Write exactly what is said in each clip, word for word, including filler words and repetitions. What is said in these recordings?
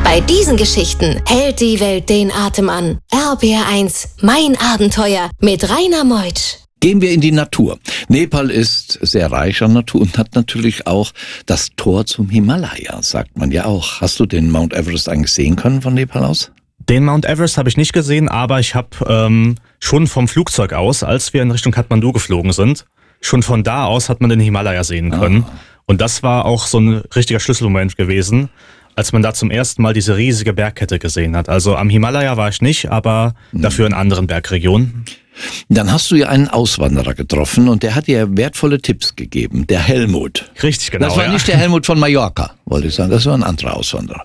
Bei diesen Geschichten hält die Welt den Atem an. R P R eins, mein Abenteuer mit Rainer Meutsch. Gehen wir in die Natur. Nepal ist sehr reich an Natur und hat natürlich auch das Tor zum Himalaya, sagt man ja auch. Hast du den Mount Everest eigentlich sehen können von Nepal aus? Den Mount Everest habe ich nicht gesehen, aber ich habe ähm, schon vom Flugzeug aus, als wir in Richtung Kathmandu geflogen sind, schon von da aus hat man den Himalaya sehen können. Ah. Und das war auch so ein richtiger Schlüsselmoment gewesen, als man da zum ersten Mal diese riesige Bergkette gesehen hat. Also am Himalaya war ich nicht, aber dafür in anderen Bergregionen. Dann hast du ja einen Auswanderer getroffen und der hat dir wertvolle Tipps gegeben, der Helmut. Richtig, genau. Das war ja. nicht der Helmut von Mallorca, wollte ich sagen, das war ein anderer Auswanderer.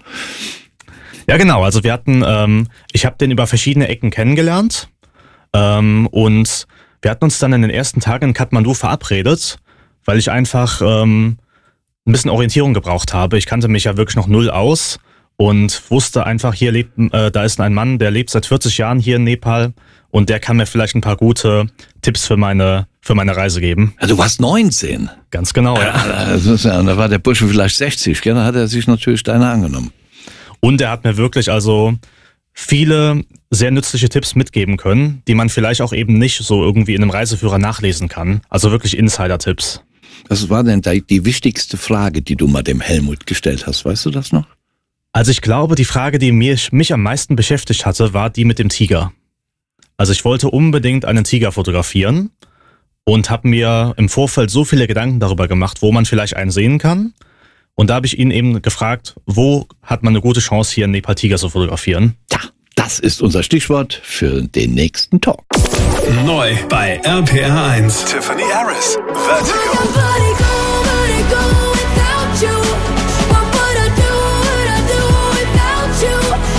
Ja, genau, also wir hatten, ähm, ich habe den über verschiedene Ecken kennengelernt ähm, und wir hatten uns dann in den ersten Tagen in Kathmandu verabredet, weil ich einfach ähm, ein bisschen Orientierung gebraucht habe. Ich kannte mich ja wirklich noch null aus und wusste einfach, hier lebt, äh, da ist ein Mann, der lebt seit vierzig Jahren hier in Nepal und der kann mir vielleicht ein paar gute Tipps für meine für meine Reise geben. Ja, du warst neunzehn. Ganz genau, ja. ja. Da war der Bursche vielleicht sechzig, gell? Da hat er sich natürlich deiner angenommen. Und er hat mir wirklich also viele sehr nützliche Tipps mitgeben können, die man vielleicht auch eben nicht so irgendwie in einem Reiseführer nachlesen kann. Also wirklich Insider-Tipps. Was war denn die wichtigste Frage, die du mal dem Helmut gestellt hast? Weißt du das noch? Also ich glaube, die Frage, die mich, mich am meisten beschäftigt hatte, war die mit dem Tiger. Also ich wollte unbedingt einen Tiger fotografieren und habe mir im Vorfeld so viele Gedanken darüber gemacht, wo man vielleicht einen sehen kann. Und da habe ich ihn eben gefragt, wo hat man eine gute Chance, hier einen Nepal Tiger zu fotografieren? Ja, das ist unser Stichwort für den nächsten Talk. Neu bei R P R eins. Tiffany Harris, Vertigo.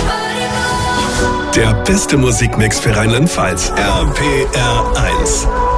Der beste Musikmix für Rheinland-Pfalz. R P R eins.